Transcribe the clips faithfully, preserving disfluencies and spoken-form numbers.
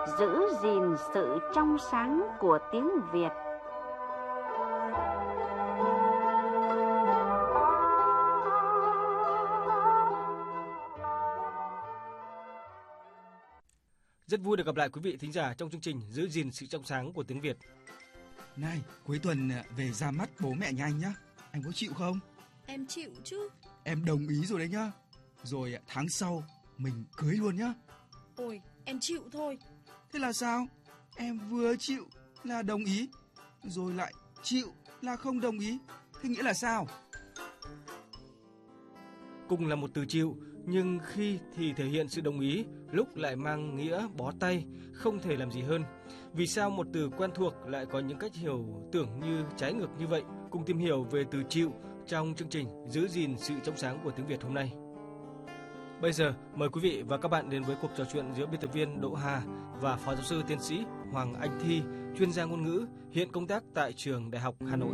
giữ gìn sự trong sáng của tiếng Việt. Rất vui được gặp lại quý vị thính giả trong chương trình Giữ gìn sự trong sáng của tiếng Việt. Này, cuối tuần về ra mắt bố mẹ nhà anh nhá. Anh có chịu không? Em chịu chứ. Em đồng ý rồi đấy nhá. Rồi tháng sau mình cưới luôn nhá. Ôi, em chịu thôi. Thế là sao? Em vừa chịu là đồng ý, rồi lại chịu là không đồng ý. Thế nghĩa là sao? Cùng là một từ chịu, nhưng khi thì thể hiện sự đồng ý, lúc lại mang nghĩa bó tay, không thể làm gì hơn. Vì sao một từ quen thuộc lại có những cách hiểu tưởng như trái ngược như vậy? Cùng tìm hiểu về từ chịu trong chương trình Giữ gìn sự trong sáng của tiếng Việt hôm nay. Bây giờ, mời quý vị và các bạn đến với cuộc trò chuyện giữa biên tập viên Đỗ Hà và Phó giáo sư tiến sĩ Hoàng Anh Thi, chuyên gia ngôn ngữ, hiện công tác tại Trường Đại học Hà Nội.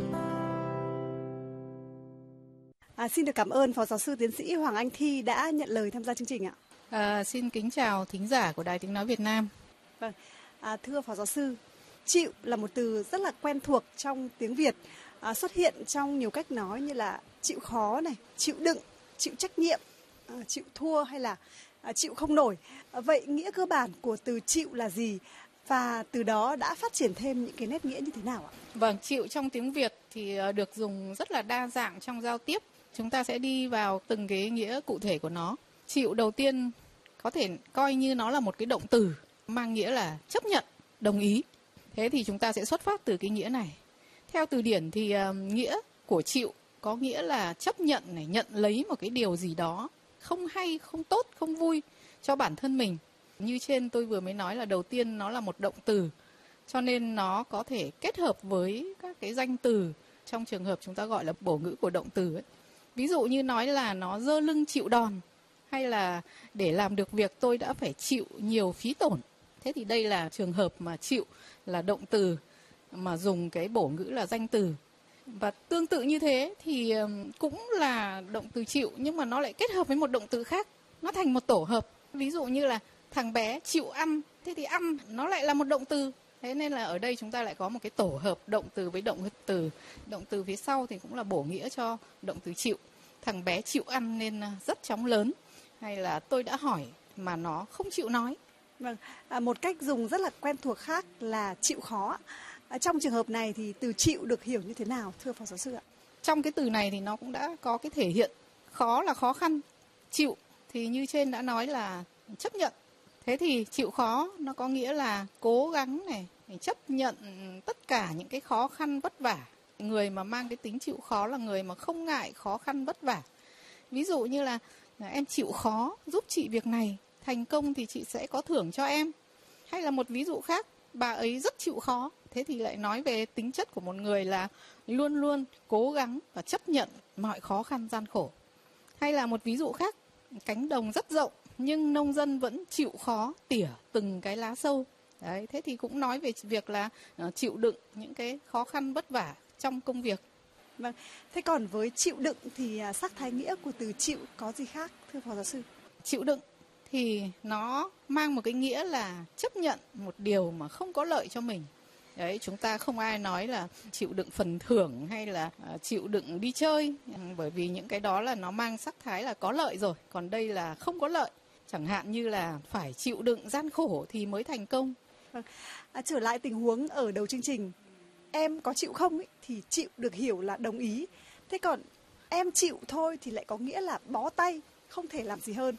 À, xin được cảm ơn Phó giáo sư tiến sĩ Hoàng Anh Thi đã nhận lời tham gia chương trình ạ. À, xin kính chào thính giả của Đài Tiếng Nói Việt Nam. Vâng, à, thưa Phó giáo sư, chịu là một từ rất là quen thuộc trong tiếng Việt, à, xuất hiện trong nhiều cách nói như là chịu khó này, chịu đựng, chịu trách nhiệm, à, chịu thua hay là à, chịu không nổi. À, vậy nghĩa cơ bản của từ chịu là gì? Và từ đó đã phát triển thêm những cái nét nghĩa như thế nào ạ? Vâng, chịu trong tiếng Việt thì được dùng rất là đa dạng trong giao tiếp. Chúng ta sẽ đi vào từng cái nghĩa cụ thể của nó. Chịu đầu tiên có thể coi như nó là một cái động từ mang nghĩa là chấp nhận, đồng ý. Thế thì chúng ta sẽ xuất phát từ cái nghĩa này. Theo từ điển thì uh, nghĩa của chịu có nghĩa là chấp nhận này, nhận lấy một cái điều gì đó không hay, không tốt, không vui cho bản thân mình. Như trên tôi vừa mới nói là đầu tiên nó là một động từ, cho nên nó có thể kết hợp với các cái danh từ trong trường hợp chúng ta gọi là bổ ngữ của động từ ấy. Ví dụ như nói là nó giơ lưng chịu đòn, hay là để làm được việc tôi đã phải chịu nhiều phí tổn. Thế thì đây là trường hợp mà chịu là động từ mà dùng cái bổ ngữ là danh từ. Và tương tự như thế thì cũng là động từ chịu, nhưng mà nó lại kết hợp với một động từ khác, nó thành một tổ hợp. Ví dụ như là thằng bé chịu ăn, thế thì ăn nó lại là một động từ. Thế nên là ở đây chúng ta lại có một cái tổ hợp động từ với động từ. Động từ phía sau thì cũng là bổ nghĩa cho động từ chịu. Thằng bé chịu ăn nên rất chóng lớn. Hay là tôi đã hỏi mà nó không chịu nói. Vâng, à, một cách dùng rất là quen thuộc khác là chịu khó. À, trong trường hợp này thì từ chịu được hiểu như thế nào, thưa Phó giáo sư ạ? Trong cái từ này thì nó cũng đã có cái thể hiện khó là khó khăn. Chịu thì như trên đã nói là chấp nhận. Thế thì chịu khó nó có nghĩa là cố gắng này, chấp nhận tất cả những cái khó khăn vất vả. Người mà mang cái tính chịu khó là người mà không ngại khó khăn vất vả. Ví dụ như là em chịu khó giúp chị việc này, thành công thì chị sẽ có thưởng cho em. Hay là một ví dụ khác, bà ấy rất chịu khó. Thế thì lại nói về tính chất của một người là luôn luôn cố gắng và chấp nhận mọi khó khăn gian khổ. Hay là một ví dụ khác, cánh đồng rất rộng nhưng nông dân vẫn chịu khó tỉa từng cái lá sâu. Đấy, thế thì cũng nói về việc là uh, chịu đựng những cái khó khăn vất vả trong công việc. Vâng, thế còn với chịu đựng thì uh, sắc thái nghĩa của từ chịu có gì khác, thưa Phó giáo sư? Chịu đựng thì nó mang một cái nghĩa là chấp nhận một điều mà không có lợi cho mình. Đấy, chúng ta không ai nói là chịu đựng phần thưởng hay là uh, chịu đựng đi chơi, bởi vì những cái đó là nó mang sắc thái là có lợi rồi, còn đây là không có lợi. Chẳng hạn như là phải chịu đựng gian khổ thì mới thành công. Vâng. À, trở lại tình huống ở đầu chương trình, em có chịu không ấy, thì chịu được hiểu là đồng ý. Thế còn em chịu thôi thì lại có nghĩa là bó tay, không thể làm gì hơn.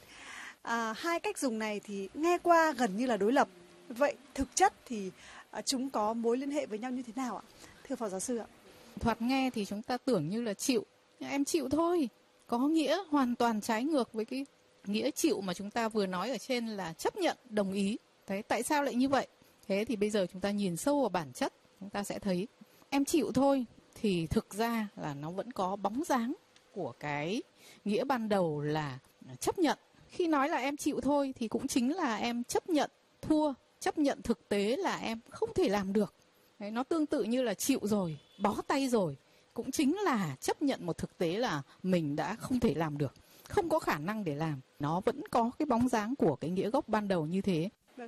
À, hai cách dùng này thì nghe qua gần như là đối lập. Vậy thực chất thì à, chúng có mối liên hệ với nhau như thế nào ạ, thưa Phó giáo sư ạ? Thoạt nghe thì chúng ta tưởng như là chịu, em chịu thôi, có nghĩa hoàn toàn trái ngược với cái nghĩa chịu mà chúng ta vừa nói ở trên là chấp nhận, đồng ý. Đấy, tại sao lại như vậy? Thế thì bây giờ chúng ta nhìn sâu vào bản chất, chúng ta sẽ thấy em chịu thôi thì thực ra là nó vẫn có bóng dáng của cái nghĩa ban đầu là chấp nhận. Khi nói là em chịu thôi thì cũng chính là em chấp nhận thua, chấp nhận thực tế là em không thể làm được. Đấy, nó tương tự như là chịu rồi, bó tay rồi, cũng chính là chấp nhận một thực tế là mình đã không thể làm được, không có khả năng để làm. Nó vẫn có cái bóng dáng của cái nghĩa gốc ban đầu như thế. Vâng.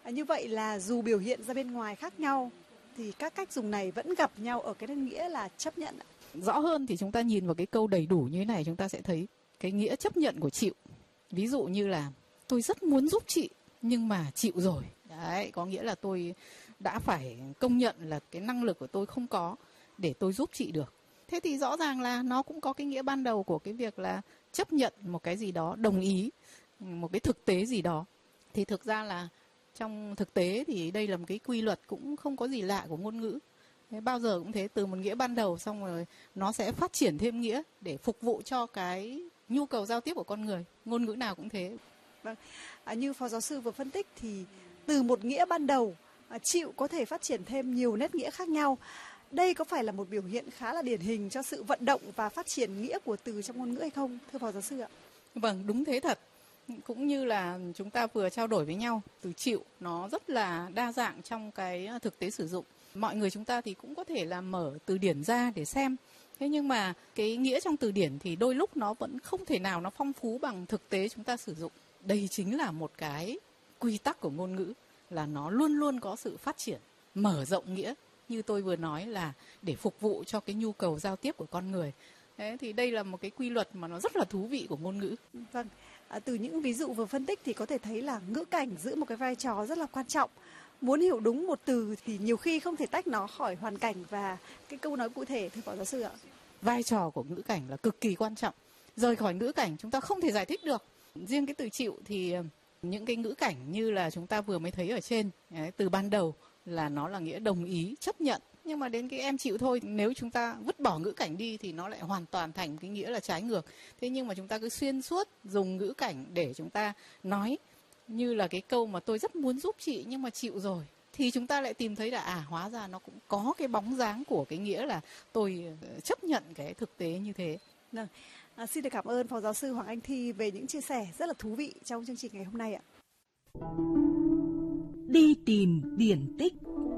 À, như vậy là dù biểu hiện ra bên ngoài khác nhau thì các cách dùng này vẫn gặp nhau ở cái nghĩa là chấp nhận. Rõ hơn thì chúng ta nhìn vào cái câu đầy đủ như thế này, chúng ta sẽ thấy cái nghĩa chấp nhận của chịu. Ví dụ như là tôi rất muốn giúp chị nhưng mà chịu rồi. Đấy, có nghĩa là tôi đã phải công nhận là cái năng lực của tôi không có để tôi giúp chị được. Thế thì rõ ràng là nó cũng có cái nghĩa ban đầu của cái việc là chấp nhận một cái gì đó, đồng ý một cái thực tế gì đó. Thì thực ra là trong thực tế thì đây là một cái quy luật cũng không có gì lạ của ngôn ngữ. Thế bao giờ cũng thế, từ một nghĩa ban đầu xong rồi nó sẽ phát triển thêm nghĩa để phục vụ cho cái nhu cầu giao tiếp của con người. Ngôn ngữ nào cũng thế. Vâng, à, như phó giáo sư vừa phân tích thì từ một nghĩa ban đầu, à, chịu có thể phát triển thêm nhiều nét nghĩa khác nhau. Đây có phải là một biểu hiện khá là điển hình cho sự vận động và phát triển nghĩa của từ trong ngôn ngữ hay không, thưa phó giáo sư ạ? Vâng, đúng thế thật. Cũng như là chúng ta vừa trao đổi với nhau, từ chịu nó rất là đa dạng trong cái thực tế sử dụng. Mọi người chúng ta thì cũng có thể là mở từ điển ra để xem. Thế nhưng mà cái nghĩa trong từ điển thì đôi lúc nó vẫn không thể nào nó phong phú bằng thực tế chúng ta sử dụng. Đây chính là một cái quy tắc của ngôn ngữ, là nó luôn luôn có sự phát triển, mở rộng nghĩa. Như tôi vừa nói là để phục vụ cho cái nhu cầu giao tiếp của con người. Thế thì đây là một cái quy luật mà nó rất là thú vị của ngôn ngữ. Vâng, à, từ những ví dụ vừa phân tích thì có thể thấy là ngữ cảnh giữ một cái vai trò rất là quan trọng. Muốn hiểu đúng một từ thì nhiều khi không thể tách nó khỏi hoàn cảnh và cái câu nói cụ thể, thưa phó giáo sư ạ. Vai trò của ngữ cảnh là cực kỳ quan trọng. Rời khỏi ngữ cảnh chúng ta không thể giải thích được. Riêng cái từ chịu thì những cái ngữ cảnh như là chúng ta vừa mới thấy ở trên, đấy, từ ban đầu là nó là nghĩa đồng ý, chấp nhận. Nhưng mà đến cái em chịu thôi, nếu chúng ta vứt bỏ ngữ cảnh đi thì nó lại hoàn toàn thành cái nghĩa là trái ngược. Thế nhưng mà chúng ta cứ xuyên suốt dùng ngữ cảnh để chúng ta nói, như là cái câu mà tôi rất muốn giúp chị nhưng mà chịu rồi, thì chúng ta lại tìm thấy là à, hóa ra nó cũng có cái bóng dáng của cái nghĩa là tôi chấp nhận cái thực tế như thế. Vâng. À, xin được cảm ơn phó giáo sư Hoàng Anh Thi về những chia sẻ rất là thú vị trong chương trình ngày hôm nay ạ. Đi tìm điển tích.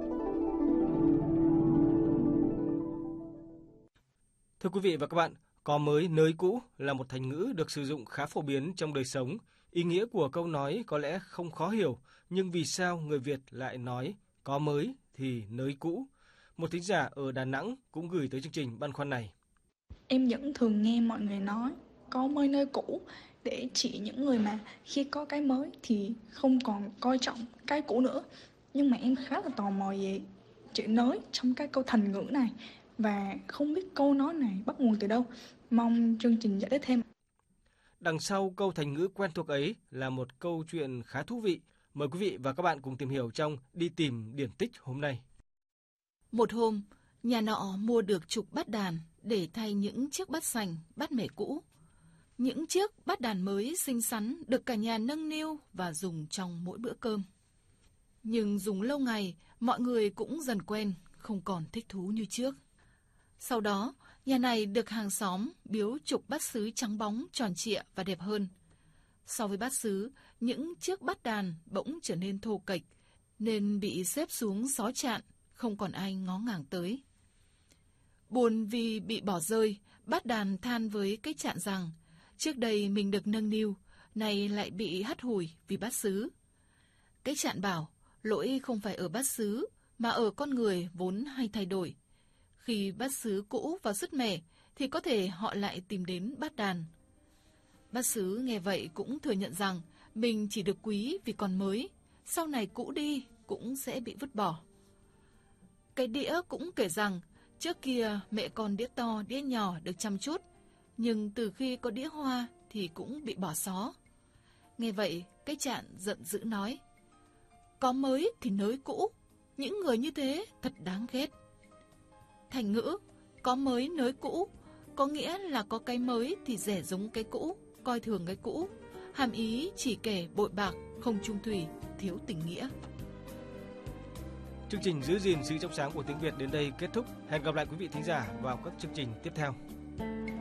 Thưa quý vị và các bạn, có mới nới cũ là một thành ngữ được sử dụng khá phổ biến trong đời sống. Ý nghĩa của câu nói có lẽ không khó hiểu, nhưng vì sao người Việt lại nói có mới thì nới cũ? Một thính giả ở Đà Nẵng cũng gửi tới chương trình băn khoăn này. Em vẫn thường nghe mọi người nói có mới nới cũ để chỉ những người mà khi có cái mới thì không còn coi trọng cái cũ nữa. Nhưng mà em khá là tò mò về chữ nới trong cái câu thành ngữ này và không biết câu nói này bắt nguồn từ đâu. Mong chương trình giải thích thêm. Đằng sau câu thành ngữ quen thuộc ấy là một câu chuyện khá thú vị. Mời quý vị và các bạn cùng tìm hiểu trong Đi tìm điển tích hôm nay. Một hôm, nhà nọ mua được chục bát đàn để thay những chiếc bát sành, bát mẻ cũ. Những chiếc bát đàn mới xinh xắn được cả nhà nâng niu và dùng trong mỗi bữa cơm. Nhưng dùng lâu ngày, mọi người cũng dần quen, không còn thích thú như trước. Sau đó, nhà này được hàng xóm biếu chục bát sứ trắng bóng, tròn trịa và đẹp hơn. So với bát sứ, những chiếc bát đàn bỗng trở nên thô kệch, nên bị xếp xuống xó chạn, không còn ai ngó ngàng tới. Buồn vì bị bỏ rơi, bát đàn than với cái chạn rằng, trước đây mình được nâng niu, nay lại bị hắt hủi vì bát sứ. Cái chạn bảo, lỗi không phải ở bát sứ, mà ở con người vốn hay thay đổi. Khi bát sứ cũ và sứt mẻ, thì có thể họ lại tìm đến bát đàn. Bát sứ nghe vậy cũng thừa nhận rằng mình chỉ được quý vì còn mới, sau này cũ đi cũng sẽ bị vứt bỏ. Cái đĩa cũng kể rằng, trước kia mẹ con đĩa to, đĩa nhỏ được chăm chút, nhưng từ khi có đĩa hoa thì cũng bị bỏ xó. Nghe vậy, cái chạn giận dữ nói, có mới thì nới cũ, những người như thế thật đáng ghét. Thành ngữ, có mới nới cũ, có nghĩa là có cái mới thì rẻ rúng cái cũ, coi thường cái cũ. Hàm ý chỉ kể bội bạc, không chung thủy, thiếu tình nghĩa. Chương trình Giữ gìn sự trong sáng của tiếng Việt đến đây kết thúc. Hẹn gặp lại quý vị thính giả vào các chương trình tiếp theo.